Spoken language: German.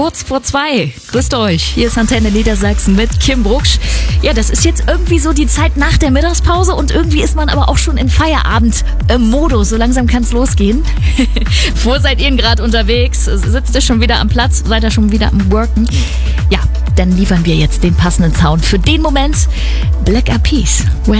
kurz vor 2. Grüßt euch, hier ist Antenne Niedersachsen mit Kim Brucksch. Ja, das ist jetzt irgendwie so die Zeit nach der Mittagspause und irgendwie ist man aber auch schon im Feierabend-Modus. So langsam kann es losgehen. Wo seid ihr gerade unterwegs? Sitzt ihr schon wieder am Platz? Seid ihr schon wieder am Worken? Ja, dann liefern wir jetzt den passenden Sound für den Moment. Black Eyed Peas.